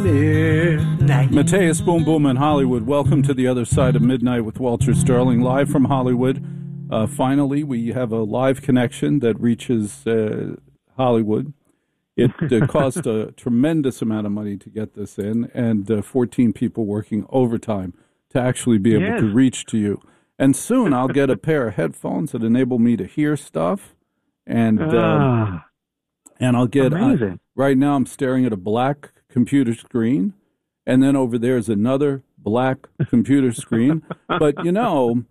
midnight. Mateus Boom Boom in Hollywood. Welcome to The Other Side of Midnight with Walter Sterling, live from Hollywood. Finally, we have a live connection that reaches Hollywood. It cost a tremendous amount of money to get this in, and 14 people working overtime to actually be able to reach to you. And soon I'll get a pair of headphones that enable me to hear stuff, and I'll get. Right now, I'm staring at a black computer screen, and then over there is another black computer screen. But you know,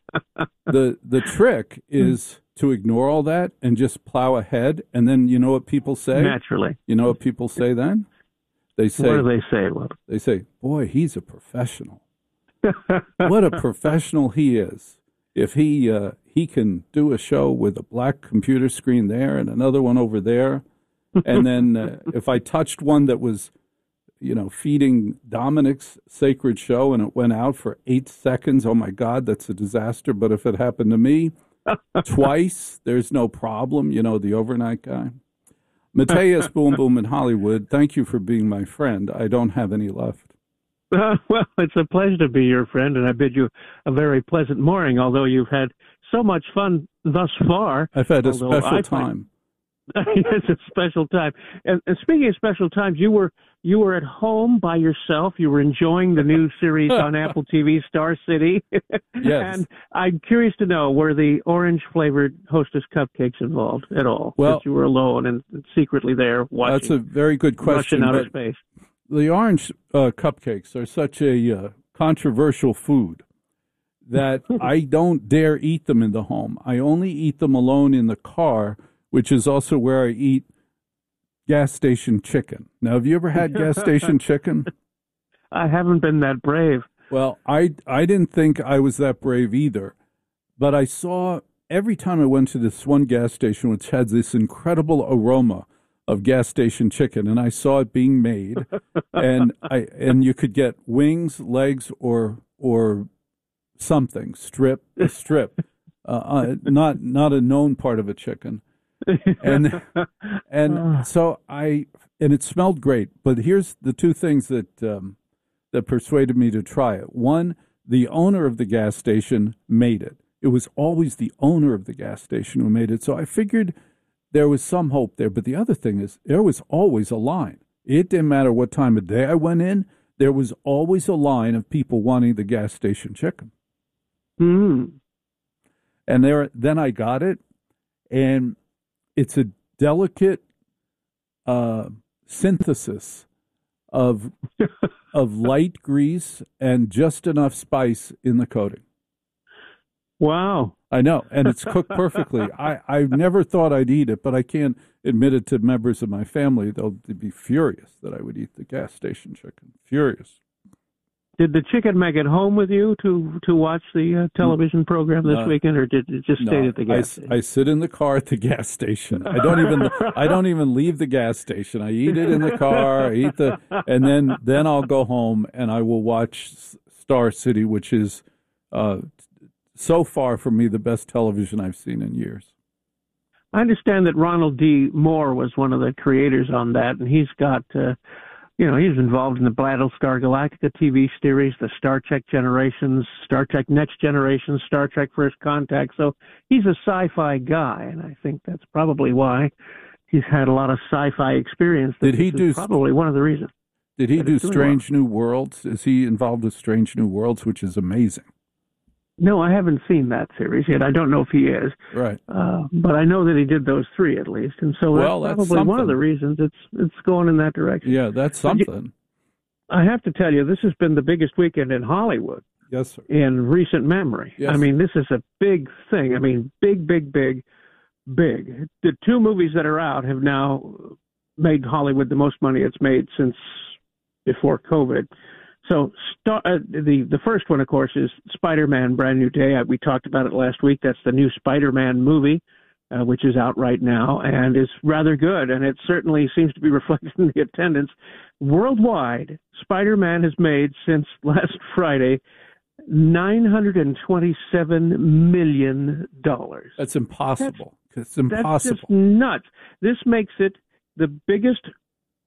the trick is to ignore all that and just plow ahead. And then you know what people say? Naturally. You know what people say then? They say, what do they say? Well, they say, boy, he's a professional. What a professional he is. If he can do a show with a black computer screen there and another one over there, and then if I touched one that was, feeding Dominic's sacred show and it went out for 8 seconds, oh my God, that's a disaster. But if it happened to me twice, there's no problem, the overnight guy. Mateus Boom Boom in Hollywood, thank you for being my friend. I don't have any left. Well, it's a pleasure to be your friend, and I bid you a very pleasant morning, although you've had so much fun thus far. I've had a special time. It's a special time. And speaking of special times, you were at home by yourself. You were enjoying the new series on Apple TV, Star City. Yes. And I'm curious to know, were the orange-flavored Hostess cupcakes involved at all? Well, that you were alone and secretly there watching. That's a very good question. Russian outer space. The orange cupcakes are such a controversial food that I don't dare eat them in the home. I only eat them alone in the car, which is also where I eat gas station chicken. Now, have you ever had gas station chicken? I haven't been that brave. Well, I didn't think I was that brave either, but I saw every time I went to this one gas station, which had this incredible aroma of gas station chicken, and I saw it being made, and you could get wings, legs, or something a strip, not a known part of a chicken, and so and it smelled great. But here's the two things that persuaded me to try it. One, the owner of the gas station made it. It was always the owner of the gas station who made it. So I figured there was some hope there. But the other thing is, there was always a line. It didn't matter what time of day I went in. There was always a line of people wanting the gas station chicken. Mm. And then I got it, and it's a delicate synthesis of light grease and just enough spice in the coating. Wow. I know, and it's cooked perfectly. I never thought I'd eat it, but I can't admit it to members of my family. They'll be furious that I would eat the gas station chicken. Furious. Did the chicken make it home with you to watch the television program this weekend, or did it just stay at the gas station? I sit in the car at the gas station. I don't even leave the gas station. I eat it in the car. And then I'll go home and I will watch Star City, which is so far for me the best television I've seen in years. I understand that Ronald D. Moore was one of the creators on that, and he's got. He's involved in the Battlestar Galactica TV series, the Star Trek Generations, Star Trek Next Generation, Star Trek First Contact. So he's a sci-fi guy, and I think that's probably why he's had a lot of sci-fi experience. Did he do probably one of the reasons? Did he do Strange New Worlds? Is he involved with Strange New Worlds, which is amazing? No, I haven't seen that series yet. I don't know if he is. Right. But I know that he did those three at least. And so that's probably one of the reasons it's going in that direction. Yeah, that's something. I have to tell you, this has been the biggest weekend in Hollywood. Yes, sir. In recent memory. Yes. I mean, this is a big thing. I mean, big. The two movies that are out have now made Hollywood the most money it's made since before COVID. So the first one, of course, is Spider-Man: Brand New Day. We talked about it last week. That's the new Spider-Man movie, which is out right now and is rather good. And it certainly seems to be reflected in the attendance. Worldwide, Spider-Man has made, since last Friday, $927 million. That's impossible. It's impossible. That's just nuts. This makes it the biggest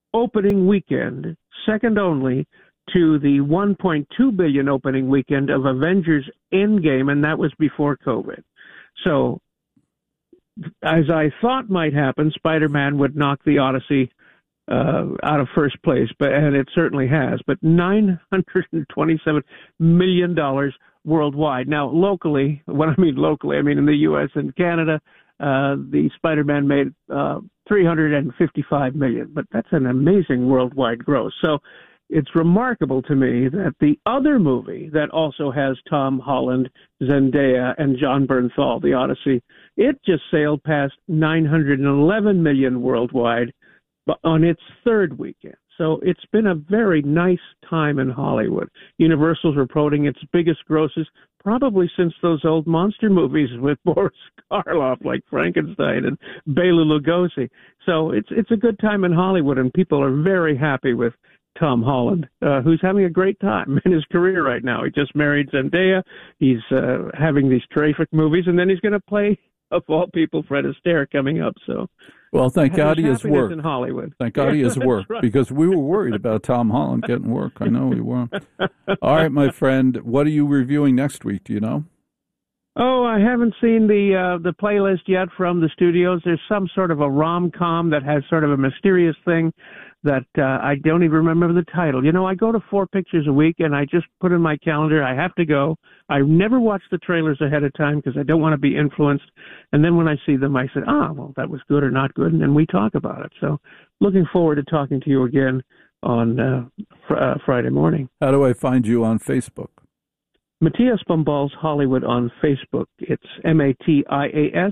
opening weekend, second only to the $1.2 billion opening weekend of Avengers Endgame, and that was before COVID. So, as I thought might happen, Spider-Man would knock the Odyssey out of first place, and it certainly has. But $927 million worldwide. Now, locally, when I mean locally, I mean in the U.S. and Canada, the Spider-Man made $355 million. But that's an amazing worldwide gross. So it's remarkable to me that the other movie that also has Tom Holland, Zendaya, and John Bernthal, The Odyssey, it just sailed past $911 million worldwide on its third weekend. So it's been a very nice time in Hollywood. Universal's reporting its biggest grosses probably since those old monster movies with Boris Karloff, like Frankenstein and Bela Lugosi. So it's a good time in Hollywood, and people are very happy with Tom Holland, who's having a great time in his career right now. He just married Zendaya. He's having these terrific movies, and then he's going to play, of all people, Fred Astaire coming up. So, well, thank God he has work in Hollywood. Thank God he has work, right. Because we were worried about Tom Holland getting work. I know we were. All right, my friend, what are you reviewing next week? Do you know? Oh, I haven't seen the playlist yet from the studios. There's some sort of a rom-com that has sort of a mysterious thing that I don't even remember the title. You know, I go to 4 pictures a week, and I just put in my calendar, I have to go. I never watch the trailers ahead of time because I don't want to be influenced. And then when I see them, I say, well, that was good or not good, and then we talk about it. So looking forward to talking to you again on Friday morning. How do I find you on Facebook? Matthias Bombals Hollywood on Facebook. It's MATIAS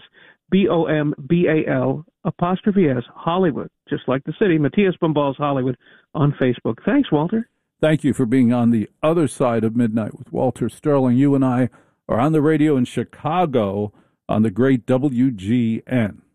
BOMBAL''S Hollywood, just like the city. Matthias Bombals Hollywood on Facebook. Thanks, Walter. Thank you for being on the other side of midnight with Walter Sterling. You and I are on the radio in Chicago on the great WGN.